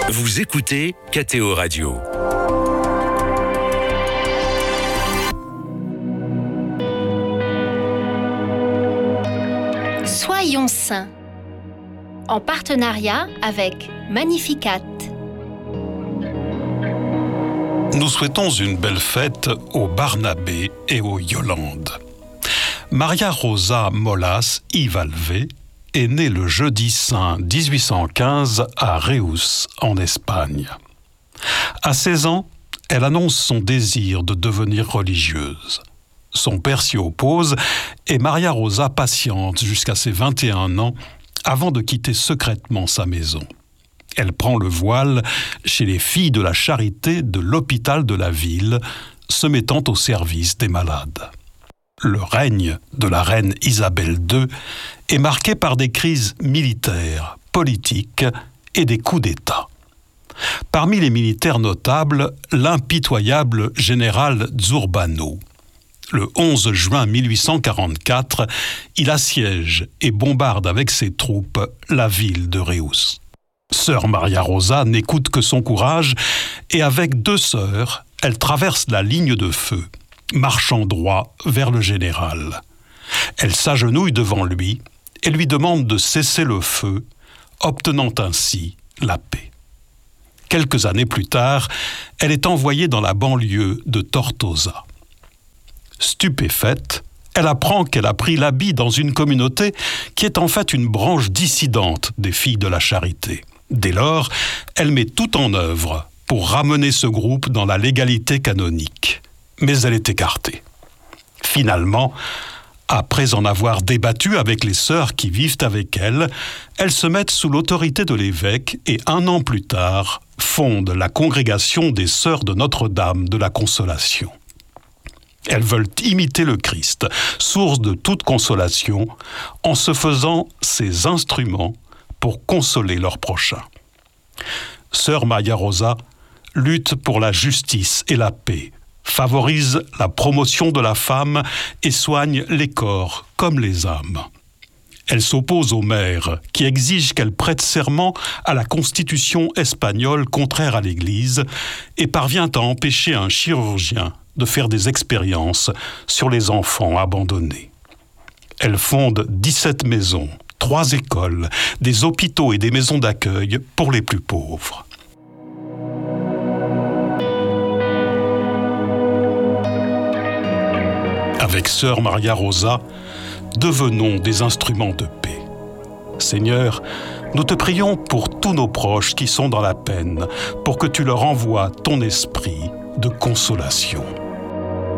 Vous écoutez KTO Radio. Soyons saints, en partenariat avec Magnificat. Nous souhaitons une belle fête aux Barnabé et aux Yolande. Maria Rosa Molas y Valvé est née le jeudi saint 1815 à Reus, en Espagne. À 16 ans, elle annonce son désir de devenir religieuse. Son père s'y oppose et Maria Rosa patiente jusqu'à ses 21 ans avant de quitter secrètement sa maison. Elle prend le voile chez les filles de la charité de l'hôpital de la ville, se mettant au service des malades. Le règne de la reine Isabelle II est marqué par des crises militaires, politiques et des coups d'État. Parmi les militaires notables, l'impitoyable général Zurbano. Le 11 juin 1844, il assiège et bombarde avec ses troupes la ville de Reus. Sœur Maria Rosa n'écoute que son courage et avec 2 sœurs, elle traverse la ligne de feu, marchant droit vers le général. Elle s'agenouille devant lui et lui demande de cesser le feu, obtenant ainsi la paix. Quelques années plus tard, elle est envoyée dans la banlieue de Tortosa. Stupéfaite, elle apprend qu'elle a pris l'habit dans une communauté qui est en fait une branche dissidente des filles de la charité. Dès lors, elle met tout en œuvre pour ramener ce groupe dans la légalité canonique. Mais elle est écartée. Finalement, après en avoir débattu avec les sœurs qui vivent avec elle, elles se mettent sous l'autorité de l'évêque et 1 an plus tard, fondent la congrégation des Sœurs de Notre-Dame de la Consolation. Elles veulent imiter le Christ, source de toute consolation, en se faisant ses instruments pour consoler leurs prochains. Sœur Maria Rosa lutte pour la justice et la paix, favorise la promotion de la femme et soigne les corps comme les âmes. Elle s'oppose au maire qui exige qu'elle prête serment à la constitution espagnole contraire à l'Église et parvient à empêcher un chirurgien de faire des expériences sur les enfants abandonnés. Elle fonde 17 maisons, 3 écoles, des hôpitaux et des maisons d'accueil pour les plus pauvres. Avec Sœur Maria Rosa, devenons des instruments de paix. Seigneur, nous te prions pour tous nos proches qui sont dans la peine, pour que tu leur envoies ton esprit de consolation.